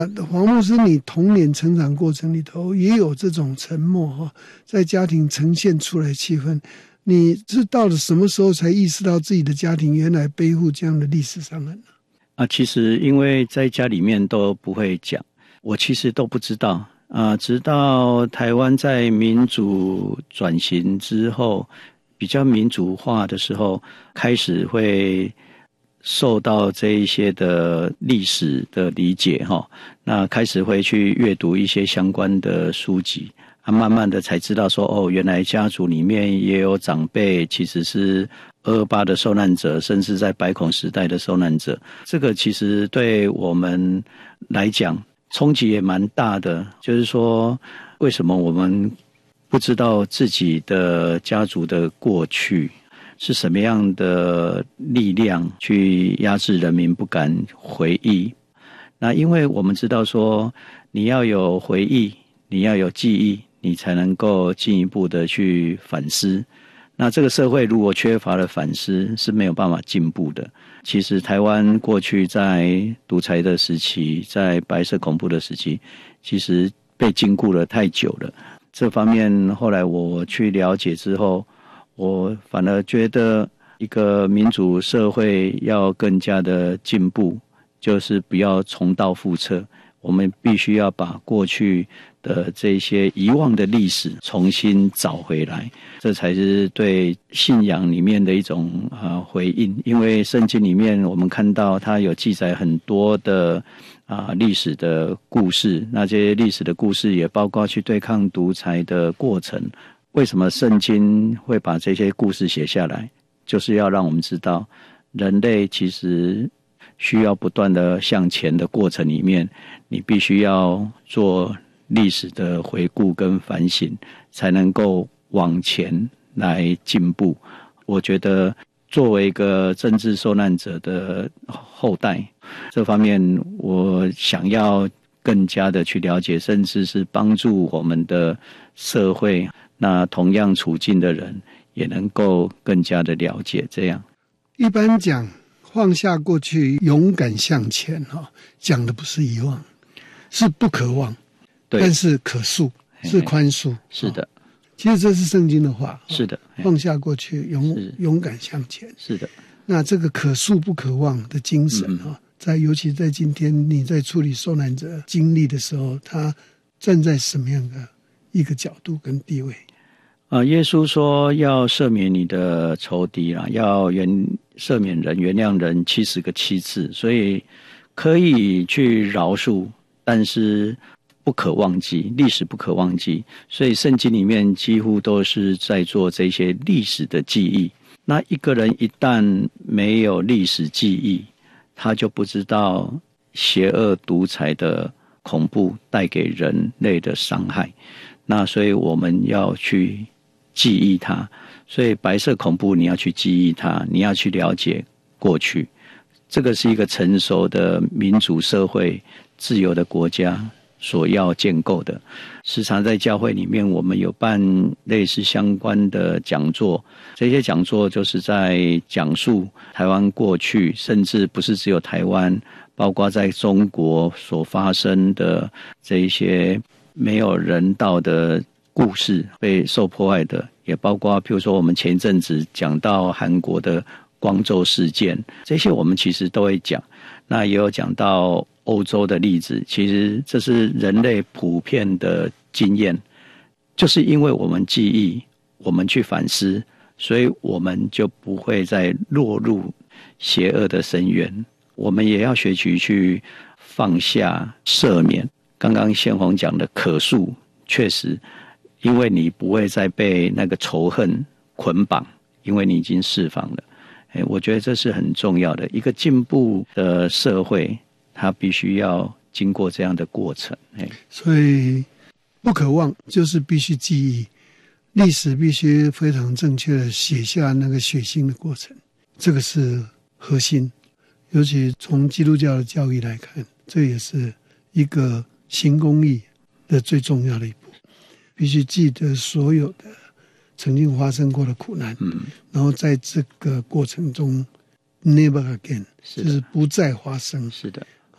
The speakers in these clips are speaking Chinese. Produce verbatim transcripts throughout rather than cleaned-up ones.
黄牧师，你童年成长过程里头也有这种沉默在家庭呈现出来气氛，你是到了什么时候才意识到自己的家庭原来背负这样的历史伤痕呢？ 啊，其实因为在家里面都不会讲，我其实都不知道啊，直到台湾在民主转型之后，比较民主化的时候，开始会受到这一些的历史的理解哈，那开始会去阅读一些相关的书籍，啊，慢慢的才知道说，哦，原来家族里面也有长辈其实是二二八的受难者，甚至在白孔时代的受难者。这个其实对我们来讲冲击也蛮大的，就是说为什么我们不知道自己的家族的过去是什么样的力量去压制人民不敢回忆。那因为我们知道说，你要有回忆，你要有记忆，你才能够进一步的去反思。那这个社会如果缺乏了反思，是没有办法进步的。其实台湾过去在独裁的时期，在白色恐怖的时期，其实被禁锢了太久了。这方面后来我去了解之后，我反而觉得一个民主社会要更加的进步，就是不要重蹈覆辙，我们必须要把过去的这些遗忘的历史重新找回来，这才是对信仰里面的一种啊回应。因为圣经里面我们看到它有记载很多的啊历史的故事，那这些历史的故事也包括去对抗独裁的过程。为什么圣经会把这些故事写下来？就是要让我们知道，人类其实需要不断的向前的过程里面，你必须要做历史的回顾跟反省，才能够往前来进步。我觉得作为一个政治受难者的后代，这方面我想要更加的去了解，甚至是帮助我们的社会，那同样处境的人也能够更加的了解。这样一般讲放下过去，勇敢向前，讲的不是遗忘，是不可忘，但是可恕，是宽恕。 是的， 其实这是圣经的话。 是的， 放下过去，勇勇敢向前。 是的， 那这个可恕不可忘的精神， 嗯、 在尤其在今天你在处理受难者经历的时候，他站在什么样的一个角度跟地位？ 啊，耶稣说要赦免你的仇敌啦，要原赦免人、原谅人七十个七次，所以可以去饶恕，但是不可忘记，历史不可忘记。所以圣经里面几乎都是在做这些历史的记忆。那一个人一旦没有历史记忆，他就不知道邪恶独裁的恐怖带给人类的伤害。那所以我们要去记忆它，所以白色恐怖你要去记忆它，你要去了解过去。这个是一个成熟的民主社会、自由的国家所要建构的。时常在教会里面，我们有办类似相关的讲座，这些讲座就是在讲述台湾过去，甚至不是只有台湾，包括在中国所发生的这一些没有人道的故事，被受迫害的，也包括譬如说我们前一阵子讲到韩国的光州事件，这些我们其实都会讲。那也有讲到欧洲的例子，其实这是人类普遍的经验，就是因为我们记忆，我们去反思，所以我们就不会再落入邪恶的深渊。我们也要学习去放下、赦免。刚刚宪宏讲的可恕，确实因为你不会再被那个仇恨捆绑，因为你已经释放了。哎，我觉得这是很重要的。一个进步的社会，它必须要经过这样的过程。哎， 所以不可忘就是必须记忆，历史必须非常正确的写下那个血腥的过程，这个是核心。尤其从基督教的教义来看，这也是一个行公义的最重要的一步。必须记得所有的曾经发生过的苦难，嗯，然后在这个过程中 never again， 就是不再发生。 是的，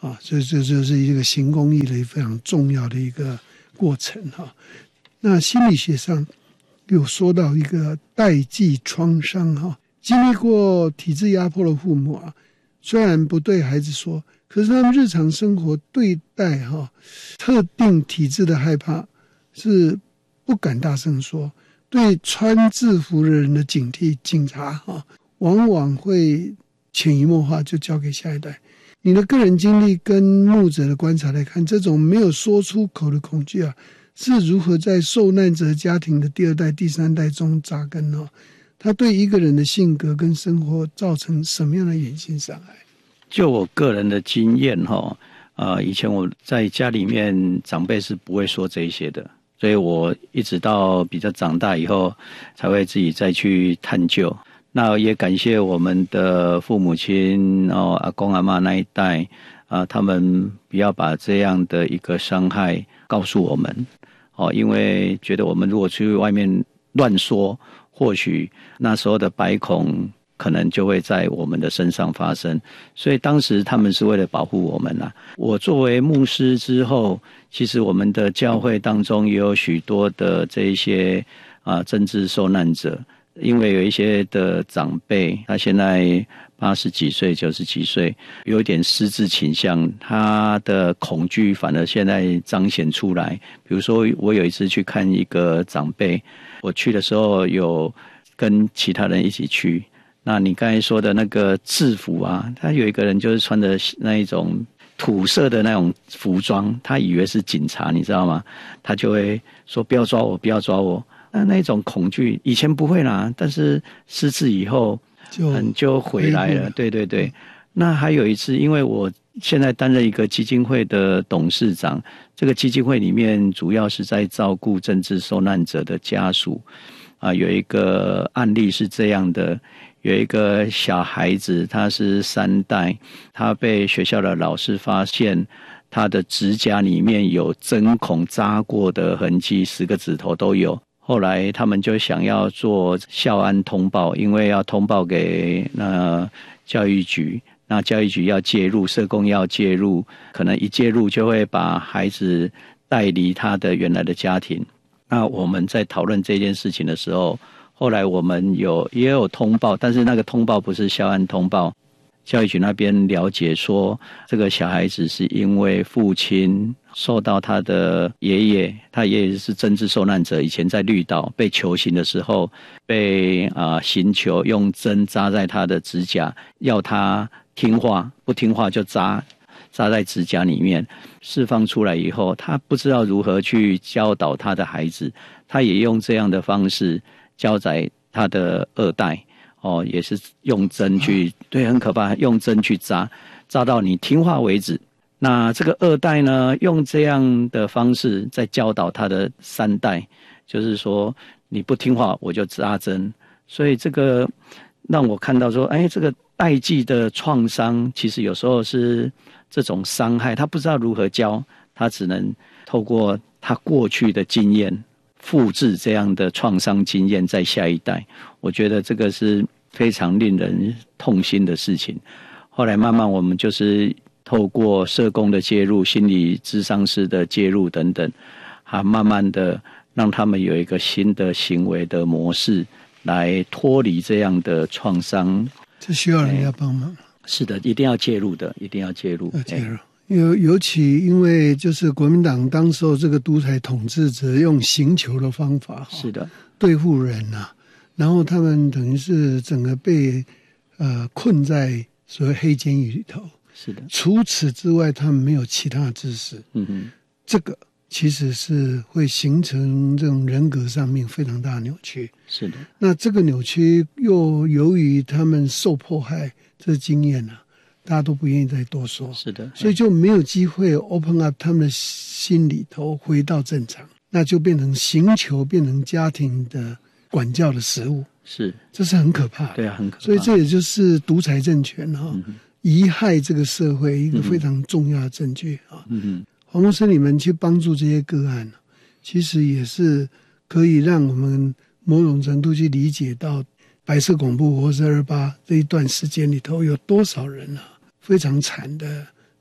啊，所以这就是一个行公益的非常重要的一个过程哈。那心理学上有说到一个代际创伤哈，经历过体制压迫的父母啊，虽然不对孩子说，可是他们日常生活对待哈特定体制的害怕是不敢大声说，对穿制服的人的警惕，警察哈往往会潜移默化就交给下一代。你的个人经历跟牧者的观察来看，这种没有说出口的恐惧啊，是如何在受难者家庭的第二代、第三代中扎根呢？它对一个人的性格跟生活造成什么样的隐性伤害？ 就我个人的经验哈，呃，以前我在家里面长辈是不会说这些的，所以我一直到比较长大以后，才会自己再去探究。那也感谢我们的父母亲哦，阿公阿嬷那一代啊、呃，他们不要把这样的一个伤害告诉我们哦，因为觉得我们如果去外面乱说，或许那时候的百孔可能就会在我们的身上发生，所以当时他们是为了保护我们啦。我作为牧师之后，其实我们的教会当中也有许多的这一些啊、呃、政治受难者。因为有一些的长辈，他现在八十几岁、九十几岁，有一点失智倾向，他的恐惧反而现在彰显出来。比如说，我有一次去看一个长辈，我去的时候有跟其他人一起去。那你刚才说的那个制服啊，他有一个人就是穿着那一种土色的那种服装，他以为是警察，你知道吗？他就会说：“不要抓我，不要抓我。”那那种恐惧以前不会啦，但是失智以后就很就回来了。对对对。那还有一次，因为我现在担任一个基金会的董事长，这个基金会里面主要是在照顾政治受难者的家属啊。有一个案例是这样的，有一个小孩子，他是三代，他被学校的老师发现他的指甲里面有针孔扎过的痕迹，十个指头都有。后来他们就想要做校安通报，因为要通报给那教育局，那教育局要介入，社工要介入，可能一介入就会把孩子带离他的原来的家庭。那我们在讨论这件事情的时候，后来我们有也有通报，但是那个通报不是校安通报，教育局那边了解说，这个小孩子是因为父亲受到他的爷爷，他爷爷是政治受难者，以前在绿岛被囚刑的时候，被啊、呃、刑囚用针扎在他的指甲，要他听话，不听话就扎扎在指甲里面。释放出来以后，他不知道如何去教导他的孩子，他也用这样的方式教宰他的二代。哦，也是用针去，对，很可怕，用针去扎，扎到你听话为止。那这个二代呢，用这样的方式在教导他的三代，就是说你不听话我就扎针。所以这个让我看到说，哎，这个代际的创伤，其实有时候是这种伤害，他不知道如何教，他只能透过他过去的经验，复制这样的创伤经验在下一代。我觉得这个是非常令人痛心的事情。后来慢慢我们就是透过社工的介入、心理咨商师的介入等等，还慢慢的让他们有一个新的行为的模式来脱离这样的创伤。 这需要人家帮忙。 是的，一定要介入的，一定要介入。 要介入。尤尤其因为就是国民党当时候这个独裁统治者用刑求的方法， 是的， 对付人啊，然后他们等于是整个被呃困在所谓黑监狱里头。 是的， 除此之外，他们没有其他的知识。 嗯哼， 这个其实是会形成这种人格上面非常大的扭曲。 是的， 那这个扭曲又由于他们受迫害这经验啊，大家都不愿意再多说。 是的， 所以就没有机会 open up 他们的心里头回到正常，那就变成刑求，变成家庭的管教的食物。 是， 这是很可怕的。 对啊，很可怕。 所以这也就是独裁政权哈、哦，贻害这个社会一个非常重要的证据啊。 嗯嗯， 黄牧师，你们去帮助这些个案，其实也是可以让我们某种程度去理解到白色恐怖或是二八这一段时间里头有多少人啊非常惨的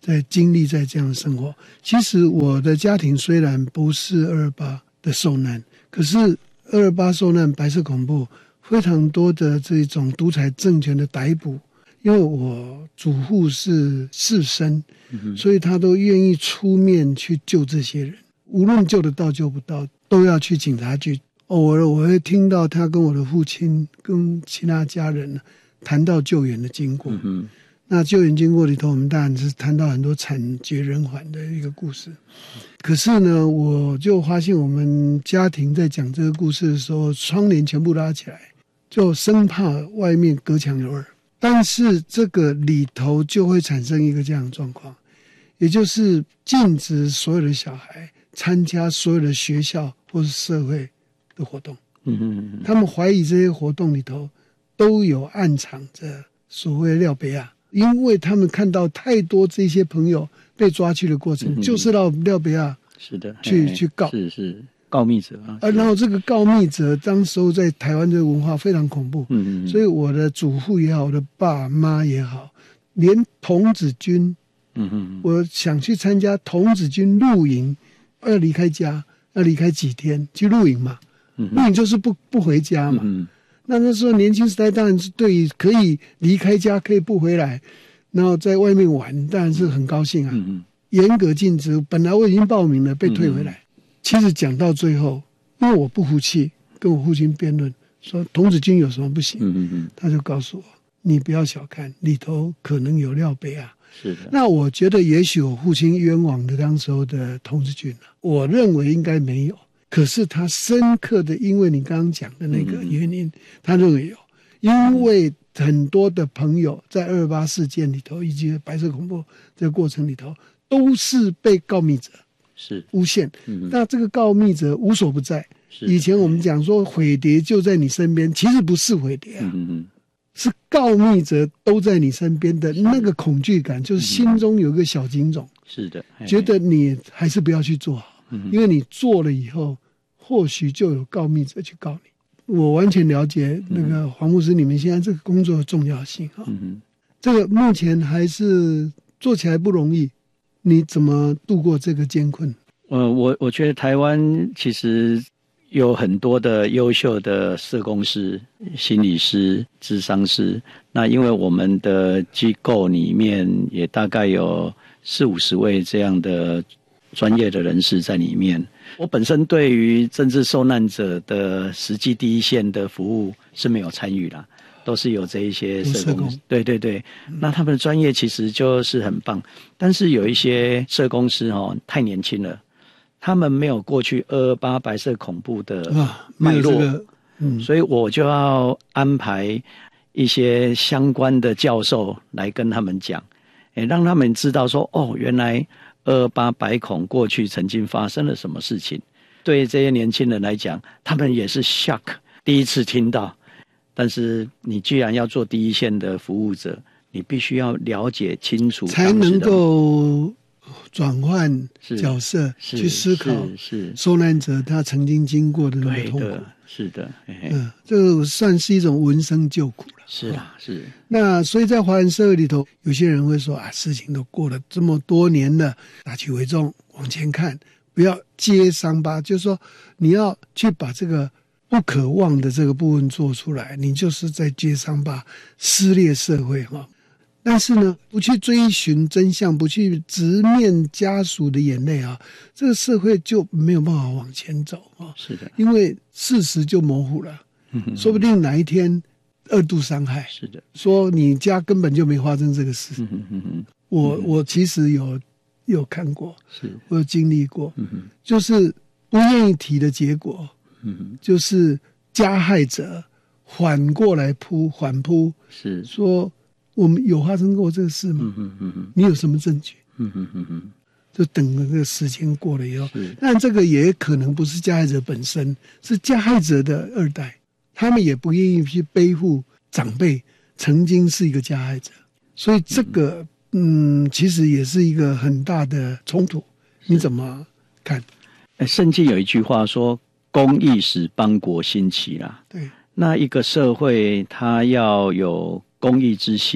在经历在这样的生活。其实我的家庭虽然不是二二八的受难，可是二二八受难白色恐怖非常多的这种独裁政权的逮捕，因为我祖父是士绅，嗯、所以他都愿意出面去救这些人，无论救得到救不到都要去警察局。偶尔我会听到他跟我的父亲跟其他家人谈到救援的经过，嗯、那救援经过里头我们当然是谈到很多惨绝人寰的一个故事。可是呢，我就发现我们家庭在讲这个故事的时候，窗帘全部拉起来，就生怕外面隔墙有耳。但是这个里头就会产生一个这样的状况，也就是禁止所有的小孩参加所有的学校或是社会的活动。嗯嗯嗯，他们怀疑这些活动里头都有暗藏着所谓廖北亚，因为他们看到太多这些朋友被抓去的过程，嗯、就是让廖北亚是的去去告， 是是告密者啊。 啊，然后这个告密者当时候在台湾这个文化非常恐怖，嗯嗯，所以我的祖父也好，我的爸妈也好，连童子军，嗯嗯，我想去参加童子军露营，要离开家，要离开几天去露营嘛，嗯、露营就是不不回家嘛。嗯，那那时候年轻时代当然是对于可以离开家可以不回来，然后在外面玩当然是很高兴啊。嗯，严格禁止，本来我已经报名了被退回来。嗯，其实讲到最后，因为我不服气，跟我父亲辩论说童子军有什么不行，嗯嗯，他就告诉我，你不要小看里头可能有廖北亚。是的，那我觉得也许我父亲冤枉的当时候的童子军，我认为应该没有，可是他深刻的因为你刚刚讲的那个原因，嗯、他认为有，因为很多的朋友在二二八事件里头以及白色恐怖这个过程里头都是被告密者是诬陷，嗯、那这个告密者无所不在。以前我们讲说匪谍就在你身边，其实不是匪谍啊，嗯嗯，是告密者都在你身边的那个恐惧感，就是心中有个小警种， 是的， 觉得你还是不要去做好，嗯、因为你做了以后，或许就有告密者去告你。我完全了解那个黄牧师，你们现在这个工作的重要性啊，嗯、这个目前还是做起来不容易。你怎么度过这个艰困？ 呃，我我觉得台湾其实有很多的优秀的社工师、心理师、諮商师。那因为我们的机构里面也大概有四五十位这样的专业的人士在里面。我本身对于政治受难者的实际第一线的服务是没有参与啦。都是有这一些社工，对对对，嗯、那他们的专业其实就是很棒，但是有一些社工师哦太年轻了，他们没有过去二二八白色恐怖的脉络，啊这个嗯、所以我就要安排一些相关的教授来跟他们讲，诶，让他们知道说哦，原来二二八白恐过去曾经发生了什么事情。对这些年轻人来讲，他们也是 shock， 第一次听到。但是你既然要做第一线的服务者，你必须要了解清楚， 才能够转换角色去思考受难者他曾经经过的那种痛苦。 是的， 嗯，这个算是一种闻声救苦了。 是啊，是。 那所以在华人社会里头，有些人会说啊，事情都过了这么多年了，打起为重，往前看，不要揭伤疤，就是说你要去把这个不可忘的这个部分做出来，你就是在揭伤疤，撕裂社会哈。但是呢，不去追寻真相，不去直面家属的眼泪啊，这个社会就没有办法往前走啊。 是的， 因为事实就模糊了，嗯、说不定哪一天二度伤害。 是的， 说你家根本就没发生这个事。嗯嗯嗯、我我其实有有看过，是我有经历过，嗯、就是不愿意提的结果。嗯，就是加害者反过来扑反扑，是说我们有发生过这个事吗？嗯嗯嗯，你有什么证据？嗯嗯嗯嗯，就等那个时间过了以后，但这个也可能不是加害者本身，是加害者的二代，他们也不愿意去背负长辈曾经是一个加害者，所以这个嗯，其实也是一个很大的冲突。你怎么看？ 圣经有一句话说，公义使邦国兴起啦。 对， 那一个社会它要有公义之心，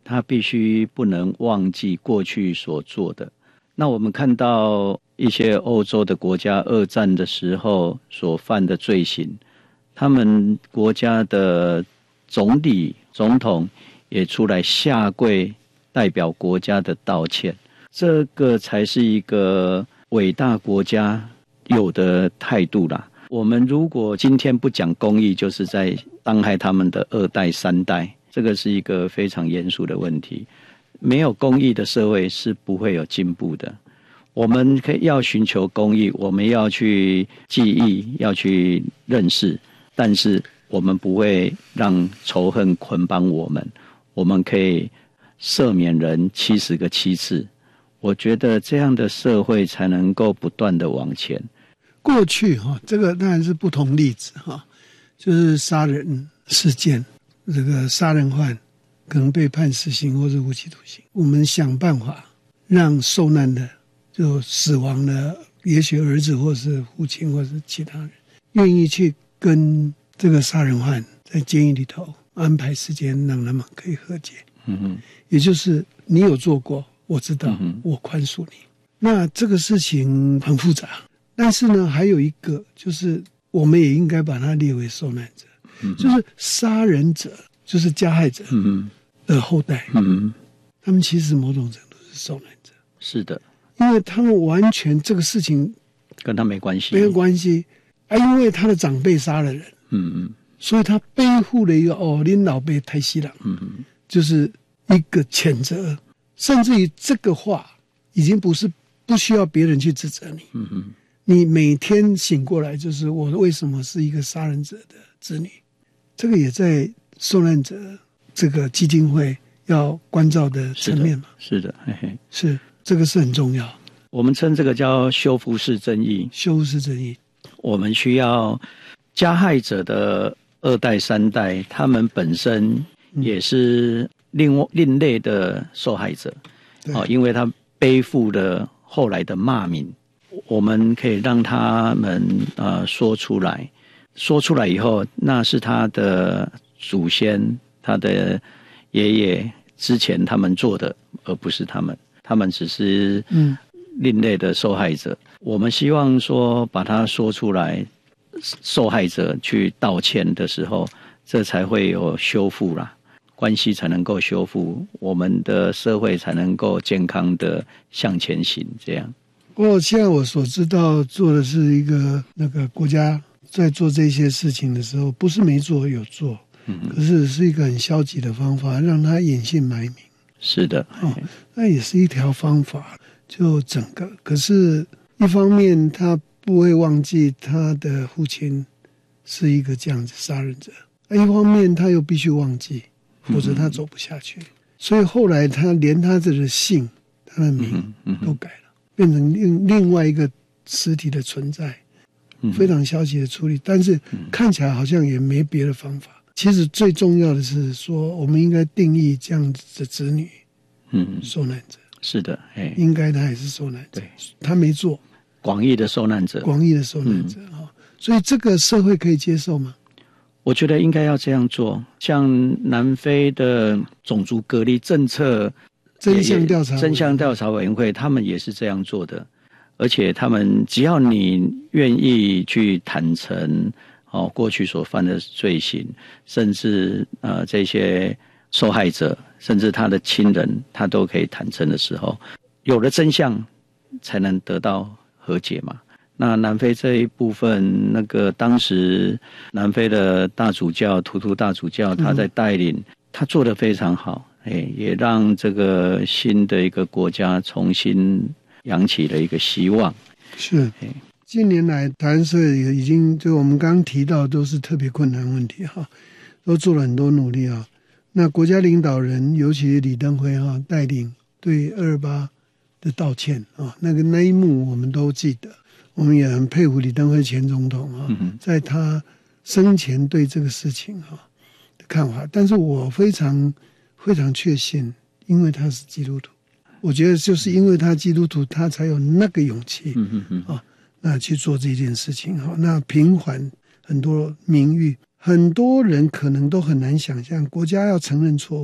他必须不能忘记过去所做的。那我们看到一些欧洲的国家二战的时候所犯的罪行，他们国家的总理总统也出来下跪代表国家的道歉，这个才是一个伟大国家有的态度啦。我们如果今天不讲公义，就是在伤害他们的二代三代，这个是一个非常严肃的问题。没有公义的社会是不会有进步的。我们可以要寻求公义，我们要去记忆，要去认识，但是我们不会让仇恨捆绑我们，我们可以赦免人七十个七次。我觉得这样的社会才能够不断的往前。 过去哈，这个当然是不同例子哈，就是杀人事件，这个杀人犯可能被判死刑或者无期徒刑，我们想办法让受难的就死亡的，也许儿子或是父亲或是其他人，愿意去跟这个杀人犯在监狱里头安排时间，让他们可以和解。 嗯哼， 也就是你有做过，我知道， 嗯、 我宽恕你。那这个事情很复杂，但是呢，还有一个就是我们也应该把它列为受难者，嗯、就是杀人者，就是加害者的后代， 嗯， 他们其实某种程度是受难者。 是的。 因为他们完全这个事情跟他没关系， 没有关系啊！因为他的长辈杀了人， 嗯嗯， 所以他背负了一个哦，恁老辈太西郎， 嗯嗯， 就是一个谴责，甚至于这个话已经不是不需要别人去指责你， 嗯嗯， 你每天醒过来就是我为什么是一个杀人者的子女，这个也在受难者这个基金会要关照的层面嘛， 是的，是的，嘿嘿， 是。这个是很重要， 我们称这个叫修复式正义。 修复式正义， 我们需要加害者的二代三代，他们本身也是另外另类的受害者，哦，因为他背负了后来的骂名，我们可以让他们呃说出来，说出来以后，那是他的祖先、他的爷爷之前他们做的，而不是他们。他们只是另类的受害者，嗯、我们希望说把它说出来，受害者去道歉的时候，这才会有修复啦，关系才能够修复，我们的社会才能够健康的向前行。这样， 我现在我所知道做的是一个那个国家在做这些事情的时候，不是没做有做，嗯、可是是一个很消极的方法，让他隐姓埋名。 是的， 哦，那也是一条方法，就整个。可是，一方面他不会忘记他的父亲是一个这样子杀人者，一方面他又必须忘记，否则他走不下去。嗯、所以后来他连他的姓、他的名都改了，嗯、变成另另外一个实体的存在，嗯、非常消极的处理。但是看起来好像也没别的方法。其实最重要的是说，我们应该定义这样子的子女，嗯，受难者是的，哎， 应该他也是受难者，对，他没做， 广义的受难者， 广义的受难者啊、嗯哦，所以这个社会可以接受吗？ 我觉得应该要这样做。像南非的种族隔离政策真相调查真相调查委员会，他们也是这样做的，而且他们只要你愿意去坦诚。哦，过去所犯的罪行，甚至呃这些受害者，甚至他的亲人，他都可以坦诚的时候，有了真相，才能得到和解嘛。那南非这一部分，那个当时南非的大主教图图大主教，他在带领，嗯、他做得非常好，哎，也让这个新的一个国家重新扬起了一个希望。 是。近年来，台湾社会也已经就我们刚刚提到都是特别困难问题哈，都做了很多努力啊。那国家领导人，尤其李登辉哈带领对二二八的道歉啊，那个那一幕我们都记得，我们也很佩服李登辉前总统啊，在他生前对这个事情哈的看法。但是我非常非常确信，因为他是基督徒，我觉得就是因为他基督徒，他才有那个勇气啊。那去做这件事情哈，那平缓很多名誉，很多人可能都很难想象，国家要承认错误，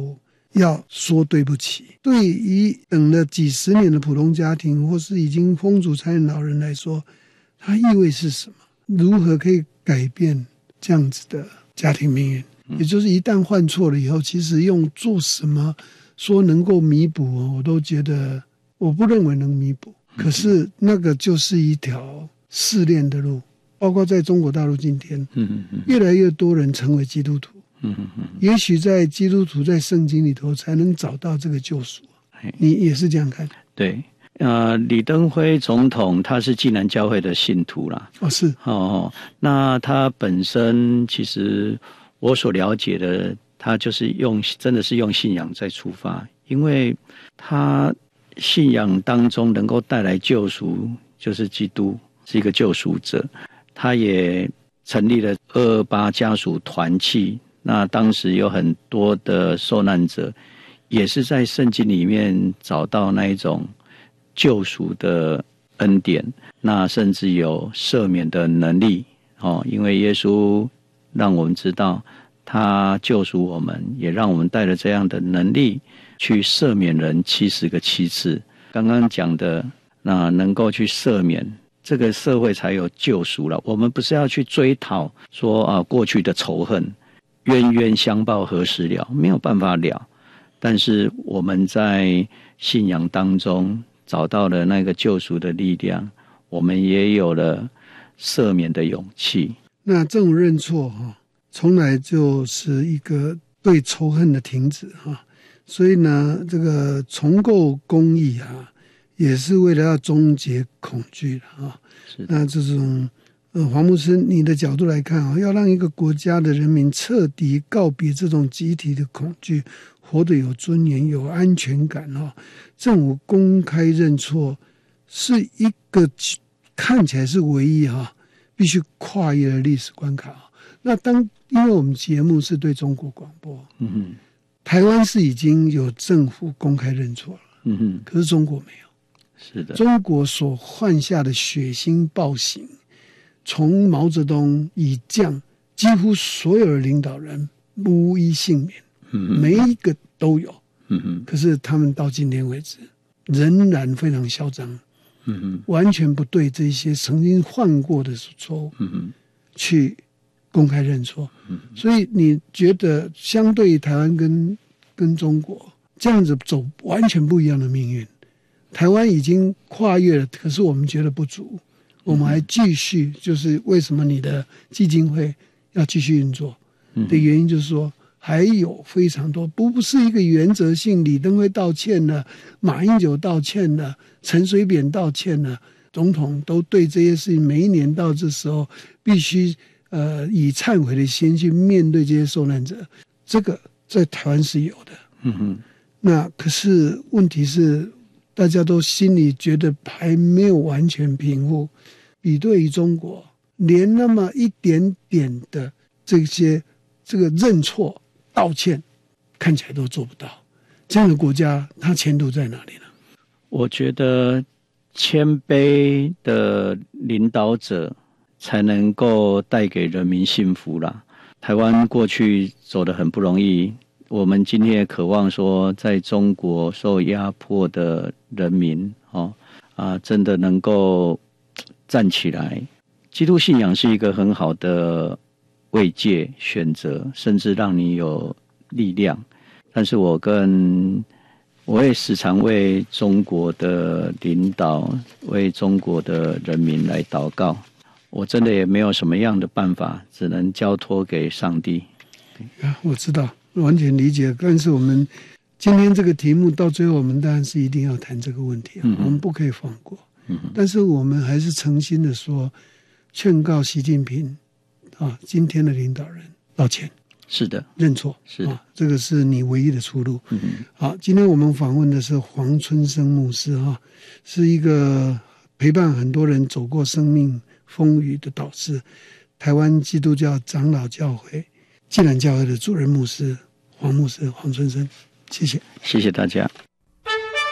要说对不起。对于等了几十年的普通家庭或是已经风烛残年老人来说，它意味是什么？如何可以改变这样子的家庭命运？也就是一旦犯错了以后，其实用做什么说能够弥补，我都觉得我不认为能弥补。可是那个就是一条试炼的路，包括在中国大陆今天，越来越多人成为基督徒。也许在基督徒在圣经里头才能找到这个救赎。你也是这样看？ 对。呃，李登辉总统他是济南教会的信徒啦。 哦，是哦，那他本身其实我所了解的，他就是用真的是用信仰在出发，因为他信仰当中能够带来救赎，就是基督是一个救赎者。他也成立了二二八家属团契，那当时有很多的受难者也是在圣经里面找到那一种救赎的恩典，那甚至有赦免的能力。哦，因为耶稣让我们知道他救赎我们，也让我们带着这样的能力去赦免人七十个七次。刚刚讲的那能够去赦免，这个社会才有救赎了。我们不是要去追讨说啊过去的仇恨，冤冤相报何时了，没有办法了。但是我们在信仰当中找到了那个救赎的力量，我们也有了赦免的勇气。 那这种认错哈，从来就是一个对仇恨的停止哈。所以呢，这个重构公义啊，也是为了要终结恐惧啊。那这种呃，黄牧师，你的角度来看啊，要让一个国家的人民彻底告别这种集体的恐惧，活得有尊严、有安全感啊，政府公开认错是一个看起来是唯一哈，必须跨越的历史关卡。那当因为我们节目是对中国广播，嗯哼，台湾是已经有政府公开认错了，嗯哼，可是中国没有。 是的， 中国所犯下的血腥暴行，从毛泽东以降，几乎所有的领导人无一幸免，嗯，每一个都有，嗯哼，可是他们到今天为止仍然非常嚣张，嗯哼，完全不对这些曾经犯过的错误，嗯哼，去公开认错，嗯，所以你觉得相对于台湾跟跟中国这样子走完全不一样的命运？台湾已经跨越了，可是我们觉得不足，我们还继续，就是为什么你的基金会要继续运作的原因，就是说还有非常多，不不是一个原则性，李登辉道歉了，马英九道歉了，陈水扁道歉了，总统都对这些事情，每一年到这时候必须呃以忏悔的心去面对这些受难者，这个在台湾是有的，嗯哼，那可是问题是，大家都心里觉得还没有完全平复，比对于中国，连那么一点点的这些这个认错道歉，看起来都做不到。这样的国家，它前途在哪里呢？ 我觉得谦卑的领导者才能够带给人民幸福啦。台湾过去走得很不容易，我们今天也渴望说，在中国受压迫的人民哦啊，真的能够站起来。基督信仰是一个很好的慰藉选择，甚至让你有力量。但是我跟我也时常为中国的领导、为中国的人民来祷告。我真的也没有什么样的办法，只能交托给上帝。 啊，我知道。完全理解，但是我们今天这个题目到最后，我们当然是一定要谈这个问题，嗯，我们不可以放过，嗯，但是我们还是诚心的说，劝告习近平啊，今天的领导人道歉， 是的， 认错， 是的， 啊，这个是你唯一的出路。嗯，好，今天我们访问的是黄春生牧师啊，是一个陪伴很多人走过生命风雨的导师，台湾基督教长老教会济南教会的主任牧师黄牧师黄春生，谢谢， 谢谢大家。